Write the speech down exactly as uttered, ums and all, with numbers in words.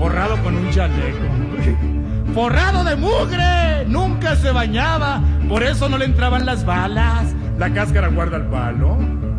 forrado con un chaleco, forrado de mugre, nunca se bañaba, por eso no le entraban las balas. La cáscara guarda el palo.